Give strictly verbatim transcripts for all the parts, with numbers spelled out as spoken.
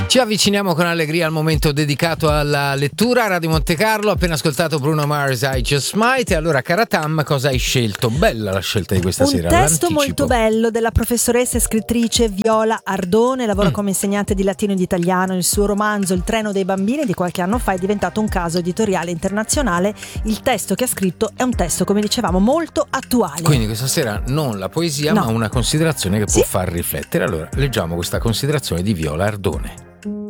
Ci avviciniamo con allegria al momento dedicato alla lettura. Radio Monte Carlo, appena ascoltato Bruno Mars, I Just Might. E allora, cara Tam, cosa hai scelto? Bella la scelta di questa Un sera. Un testo l'anticipo. molto bello della professoressa e scrittrice Viola Ardone. Lavora mm. come insegnante di latino e di italiano. Il suo romanzo Il treno dei bambini di qualche anno fa è diventato un caso editoriale internazionale. Il testo che ha scritto è un testo, come dicevamo, molto attuale. Quindi questa sera non la poesia, no. ma una considerazione che può sì? far riflettere. Allora, leggiamo questa considerazione di Viola Ardone.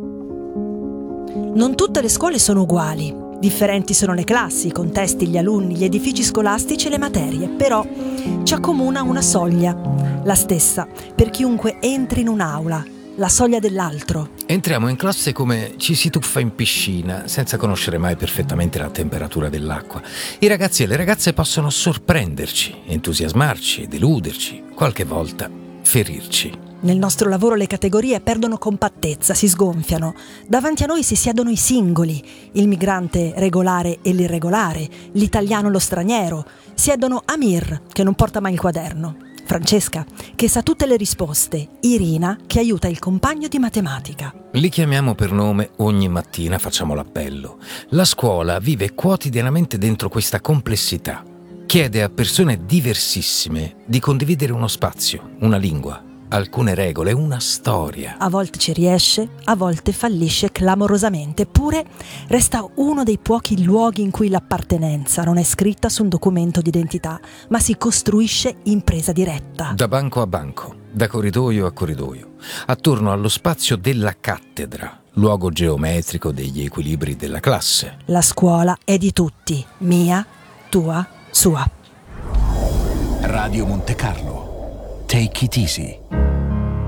Non tutte le scuole sono uguali. Differenti sono le classi, i contesti, gli alunni, gli edifici scolastici e le materie. Però ci accomuna una soglia, la stessa, per chiunque entri in un'aula, la soglia dell'altro. Entriamo in classe come ci si tuffa in piscina, senza conoscere mai perfettamente la temperatura dell'acqua. I ragazzi e le ragazze possono sorprenderci, entusiasmarci, deluderci, qualche volta ferirci. Nel nostro lavoro le categorie perdono compattezza, si sgonfiano. Davanti a noi si siedono i singoli, il migrante regolare e l'irregolare, l'italiano e lo straniero. Siedono Amir, che non porta mai il quaderno, Francesca, che sa tutte le risposte, Irina, che aiuta il compagno di matematica. Li chiamiamo per nome ogni mattina, facciamo l'appello. La scuola vive quotidianamente dentro questa complessità. Chiede a persone diversissime di condividere uno spazio, una lingua, alcune regole, una storia. A volte ci riesce, a volte fallisce clamorosamente, eppure resta uno dei pochi luoghi in cui l'appartenenza non è scritta su un documento d'identità, ma si costruisce in presa diretta. Da banco a banco, da corridoio a corridoio, attorno allo spazio della cattedra, luogo geometrico degli equilibri della classe. La scuola è di tutti, mia, tua, sua. Radio Monte Carlo. Take it easy.